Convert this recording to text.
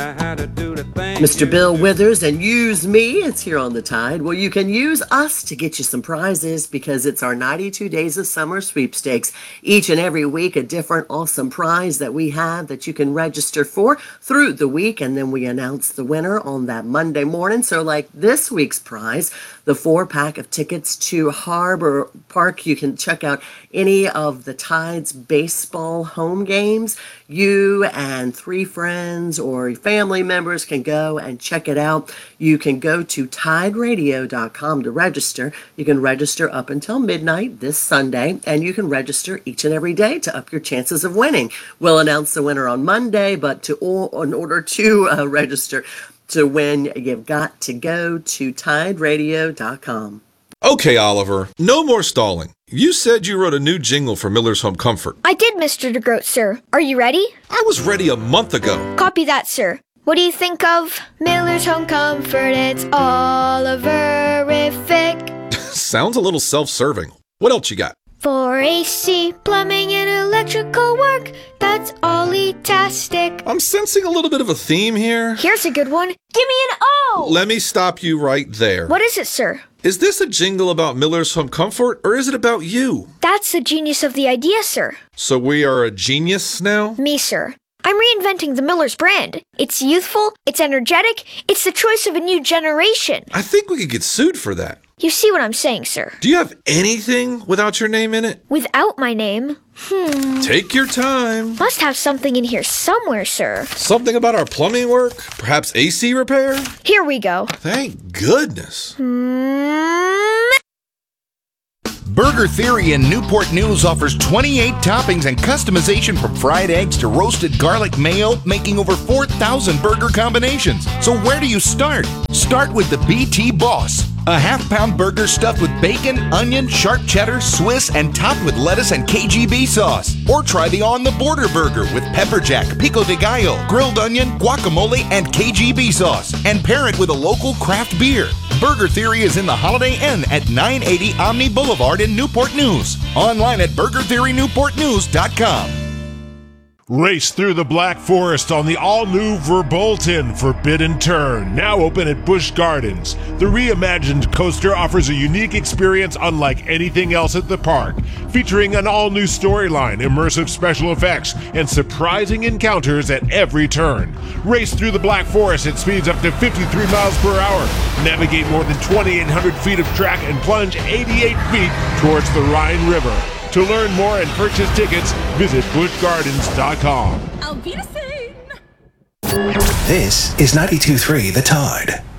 Mr. Bill Withers and Use Me. It's here on the Tide. Well, you can use us to get you some prizes because it's our 92 Days of Summer sweepstakes. Each and every week, a different awesome prize that we have that you can register for through the week. And then we announce the winner on that Monday morning. So like this week's prize, the 4-pack of tickets to Harbor Park. You can check out any of the Tide's baseball home games. You and 3 friends or family members can go and check it out. You can go to tideradio.com to register. You can register up until midnight this Sunday, and you can register each and every day to up your chances of winning. We'll announce the winner on Monday, but in order to register to win, you've got to go to tideradio.com. Okay, Oliver, no more stalling. You said you wrote a new jingle for Miller's Home Comfort. I did, Mr. DeGroat, sir. Are you ready? I was ready a month ago. Copy that, sir. What do you think of Miller's Home Comfort? It's Oliverific. Sounds a little self-serving. What else you got? For AC, plumbing, and electrical work, that's Ollie-tastic. I'm sensing a little bit of a theme here. Here's a good one. Give me an O! Let me stop you right there. What is it, sir? Is this a jingle about Miller's Home Comfort, or is it about you? That's the genius of the idea, sir. So we are a genius now? Me, sir. I'm reinventing the Miller's brand. It's youthful, it's energetic, it's the choice of a new generation. I think we could get sued for that. You see what I'm saying, sir? Do you have anything without your name in it? Without my name? Take your time. Must have something in here somewhere, sir. Something about our plumbing work? Perhaps AC repair? Here we go. Thank goodness. Burger Theory in Newport News offers 28 toppings and customization from fried eggs to roasted garlic mayo, making over 4,000 burger combinations. So where do you start? Start with the BT Boss, a half-pound burger stuffed with bacon, onion, sharp cheddar, Swiss, and topped with lettuce and KGB sauce. Or try the On the Border Burger with pepper jack, pico de gallo, grilled onion, guacamole, and KGB sauce. And pair it with a local craft beer. Burger Theory is in the Holiday Inn at 980 Omni Boulevard in Newport News. Online at burgertheorynewportnews.com. Race through the Black Forest on the all-new Verbolten Forbidden Turn, now open at Busch Gardens. The reimagined coaster offers a unique experience unlike anything else at the park, featuring an all-new storyline, immersive special effects, and surprising encounters at every turn. Race through the Black Forest at speeds up to 53 miles per hour. Navigate more than 2,800 feet of track and plunge 88 feet towards the Rhine River. To learn more and purchase tickets, visit buschgardens.com. Auf Wiedersehen! This is 92.3 The Tide.